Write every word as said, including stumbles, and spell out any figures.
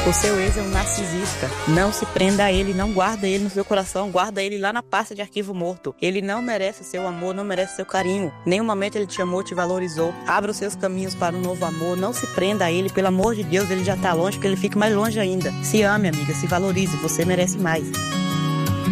O seu ex é um narcisista. Não se prenda a ele, não guarda ele no seu coração, guarda ele lá na pasta de arquivo morto. Ele não merece seu amor, não merece seu carinho. Nenhum momento ele te amou, te valorizou. Abra os seus caminhos para um novo amor, não se prenda a ele, pelo amor de Deus, ele já tá longe, que ele fique mais longe ainda. Se ame, amiga, se valorize, você merece mais.